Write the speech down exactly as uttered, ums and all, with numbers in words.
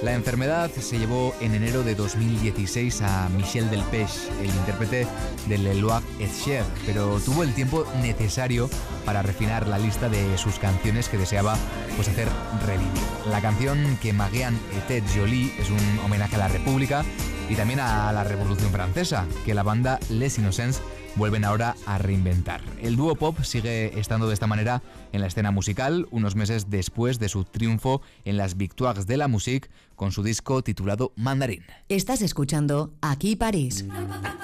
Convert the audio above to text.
La enfermedad se llevó en enero de dos mil dieciséis a Michel Delpech, el intérprete de Le Loir et Cher, pero tuvo el tiempo necesario para refinar la lista de sus canciones que deseaba pues, hacer revivir. La canción que Marianne était jolie es un homenaje a la República y también a la Revolución Francesa, que la banda Les Innocents vuelven ahora a reinventar. El dúo pop sigue estando de esta manera en la escena musical, unos meses después de su triunfo en las Victoires de la Musique con su disco titulado Mandarín. Estás escuchando Aquí París.